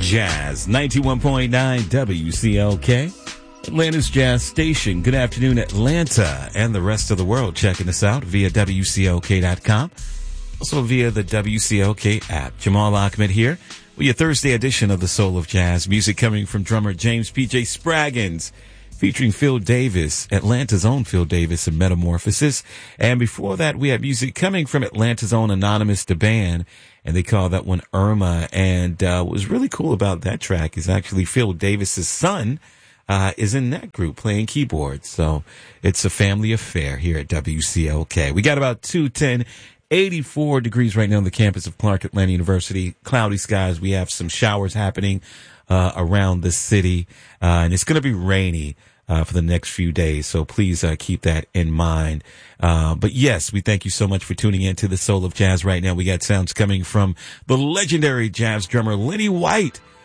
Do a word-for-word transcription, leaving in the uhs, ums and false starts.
Jazz, ninety-one point nine W C L K, Atlanta's Jazz Station. Good afternoon, Atlanta, and the rest of the world checking us out via W C L K dot com, also via the W C L K app. Jamal Ahmed here with your Thursday edition of the Soul of Jazz. Music coming from drummer James P J Spraggins, featuring Phil Davis, Atlanta's own Phil Davis and Metamorphosis. And before that, we had music coming from Atlanta's own Anonymous the Band, and they call that one Irma. And uh, what was really cool about that track is actually Phil Davis's son uh, is in that group playing keyboards. So it's a family affair here at W C L K. We got about two ten, eighty-four degrees right now on the campus of Clark Atlanta University. Cloudy skies. We have some showers happening uh, around the city, uh, and it's going to be rainy Uh, for the next few days. So please uh, keep that in mind. Uh, but yes, we thank you so much for tuning in to the Soul of Jazz right now. We got sounds coming from the legendary jazz drummer Lenny White,